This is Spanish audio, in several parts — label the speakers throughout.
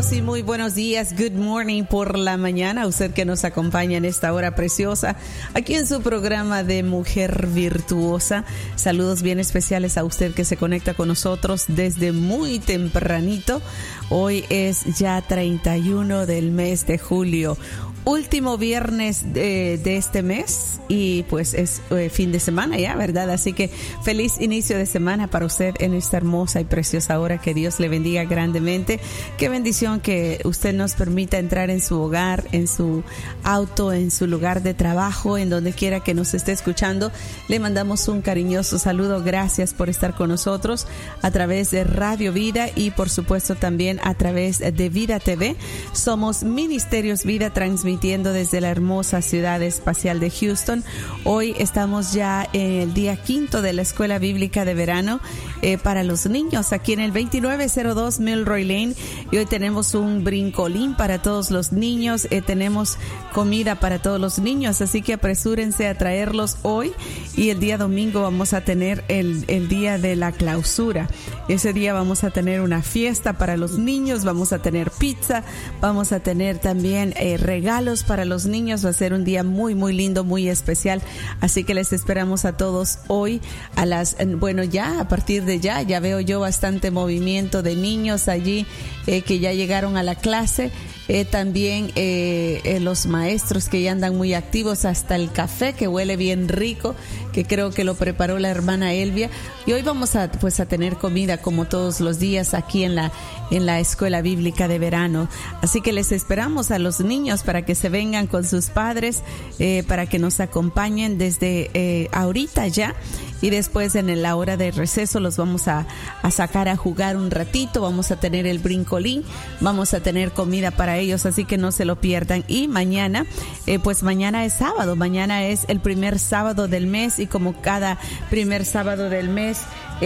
Speaker 1: Saludos y muy buenos días. Good morning por la mañana. Usted que nos acompaña en esta hora preciosa aquí en su programa de Mujer Virtuosa. Saludos bien especiales a usted que se conecta con nosotros desde muy tempranito. Hoy es ya 31 del mes de julio. Último viernes de este mes y pues es fin de semana ya, ¿verdad? Así que feliz inicio de semana para usted en esta hermosa y preciosa hora. Que Dios le bendiga grandemente. Qué bendición que usted nos permita entrar en su hogar, en su auto, en su lugar de trabajo, en donde quiera que nos esté escuchando. Le mandamos un cariñoso saludo. Gracias por estar con nosotros a través de Radio Vida y por supuesto también a través de Vida TV. Somos Ministerios Vida transmitiendo desde la hermosa ciudad espacial de Houston. Hoy estamos ya en el día 5 de la Escuela Bíblica de Verano para los niños aquí en el 2902 Milroy Lane, y hoy tenemos un brincolín para todos los niños, tenemos comida para todos los niños, así que apresúrense a traerlos hoy. Y el día domingo vamos a tener el día de la clausura. Ese día vamos a tener una fiesta para los niños, vamos a tener pizza, vamos a tener también regalos para los niños. Va a ser un día muy muy lindo, muy especial, así que les esperamos a todos hoy a ya a partir de ya veo yo bastante movimiento de niños allí que ya llegaron a la clase. También los maestros que ya andan muy activos, hasta el café que huele bien rico, que creo que lo preparó la hermana Elvia. Y hoy vamos a tener comida como todos los días aquí en la Escuela Bíblica de Verano. Así que les esperamos a los niños para que se vengan con sus padres, para que nos acompañen desde ahorita ya. Y después en la hora de receso los vamos a sacar a jugar un ratito. Vamos a tener el brincolín, vamos a tener comida para ellos, así que no se lo pierdan. Y mañana, pues mañana es sábado, mañana es el primer sábado del mes, y como cada primer sábado del mes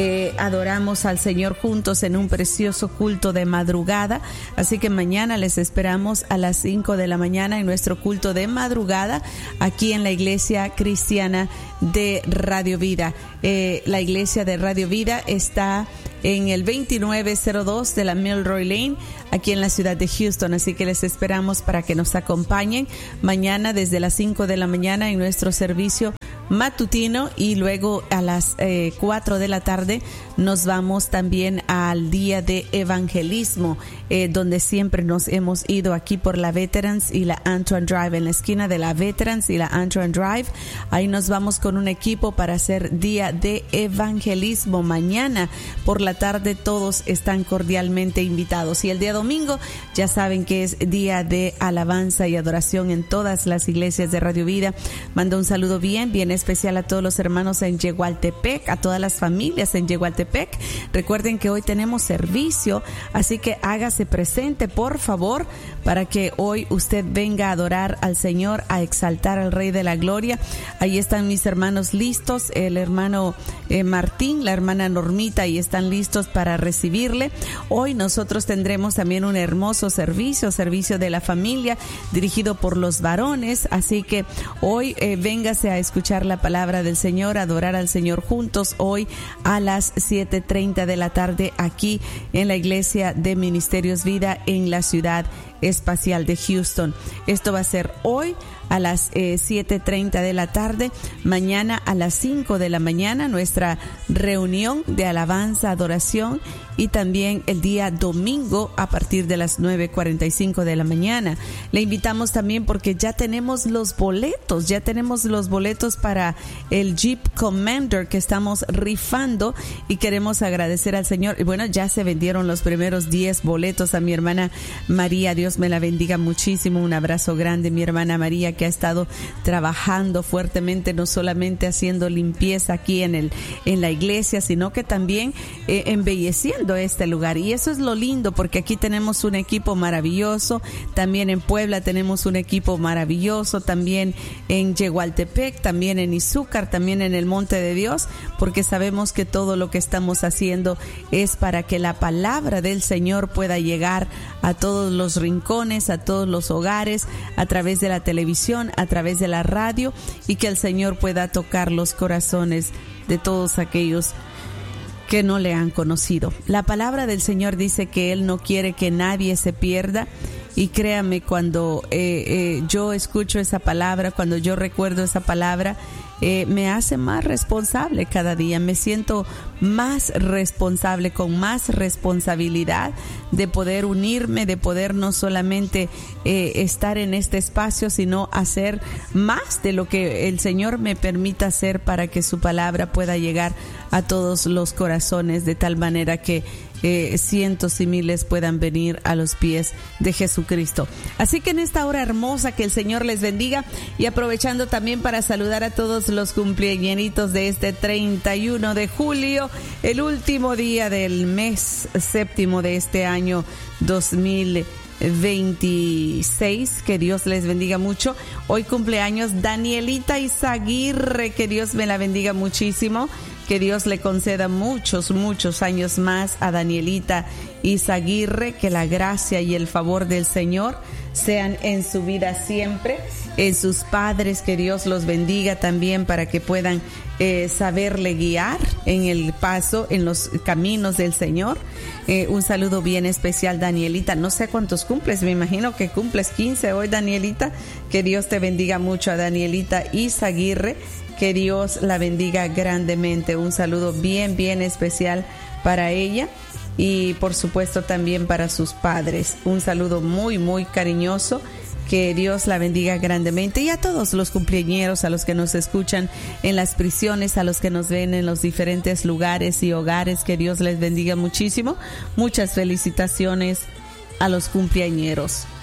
Speaker 1: adoramos al Señor juntos en un precioso culto de madrugada. Así que mañana les esperamos a las 5 de la mañana en nuestro culto de madrugada aquí en la Iglesia Cristiana de Radio Vida. La Iglesia de Radio Vida está en el 2902 de la Milroy Lane, aquí en la ciudad de Houston. Así que les esperamos para que nos acompañen mañana desde las 5 de la mañana en nuestro servicio matutino, y luego a las 4 de la tarde nos vamos también al día de evangelismo, donde siempre nos hemos ido aquí por la Veterans y la Antoine Drive, en la esquina de la Veterans y la Antoine Drive. Ahí nos vamos con un equipo para hacer día de evangelismo. Mañana por la tarde todos están cordialmente invitados. Y el día domingo ya saben que es día de alabanza y adoración en todas las iglesias de Radio Vida. Mando un saludo bien especial a todos los hermanos en Yegualtepec, a todas las familias en Yegualtepec. Recuerden que hoy tenemos servicio, así que hágase presente, por favor, para que hoy usted venga a adorar al Señor, a exaltar al Rey de la Gloria. Ahí están mis hermanos listos, el hermano Martín, la hermana Normita, y están listos para recibirle. Hoy nosotros tendremos también un hermoso servicio de la familia, dirigido por los varones, así que hoy véngase a escuchar la palabra del Señor, adorar al Señor juntos hoy a las 7:30 de la tarde aquí en la Iglesia de Ministerios Vida en la ciudad espacial de Houston. Esto va a ser hoy a las 7:30 de la tarde. Mañana a las 5 de la mañana nuestra reunión de alabanza, adoración, y también el día domingo a partir de las 9:45 de la mañana. Le invitamos también porque ya tenemos los boletos para el Jeep Commander que estamos rifando, y queremos agradecer al Señor. Y bueno, ya se vendieron los primeros 10 boletos. A mi hermana María, Dios me la bendiga muchísimo, un abrazo grande, mi hermana María, que ha estado trabajando fuertemente, no solamente haciendo limpieza aquí en la iglesia, sino que también embelleciendo este lugar. Y eso es lo lindo, porque aquí tenemos un equipo maravilloso, también en Puebla tenemos un equipo maravilloso, también en Yegualtepec, también en Izúcar, también en el Monte de Dios, porque sabemos que todo lo que estamos haciendo es para que la palabra del Señor pueda llegar a todos los rincones, a todos los hogares, a través de la televisión, a través de la radio, y que el Señor pueda tocar los corazones de todos aquellos que no le han conocido. La palabra del Señor dice que Él no quiere que nadie se pierda. Y créame, cuando yo escucho esa palabra, cuando yo recuerdo esa palabra, me hace más responsable cada día. Me siento más responsable, con más responsabilidad de poder unirme, de poder no solamente estar en este espacio, sino hacer más de lo que el Señor me permita hacer para que su palabra pueda llegar a todos los corazones, de tal manera que cientos y miles puedan venir a los pies de Jesucristo. Así que en esta hora hermosa, que el Señor les bendiga, y aprovechando también para saludar a todos los cumpleañeritos de este 31 de julio, el último día del mes séptimo de este año 2026, que Dios les bendiga mucho. Hoy cumpleaños Danielita Izaguirre, que Dios me la bendiga muchísimo, que Dios le conceda muchos años más a Danielita Izaguirre, que la gracia y el favor del Señor sean en su vida siempre, en sus padres, que Dios los bendiga también para que puedan saberle guiar en el paso, en los caminos del Señor. Un saludo bien especial, Danielita. No sé cuántos cumples, me imagino que cumples 15 hoy, Danielita. Que Dios te bendiga mucho a Danielita Izaguirre, que Dios la bendiga grandemente. Un saludo bien especial para ella y por supuesto también para sus padres. Un saludo muy cariñoso. Que Dios la bendiga grandemente, y a todos los cumpleañeros, a los que nos escuchan en las prisiones, a los que nos ven en los diferentes lugares y hogares, que Dios les bendiga muchísimo. Muchas felicitaciones a los cumpleañeros.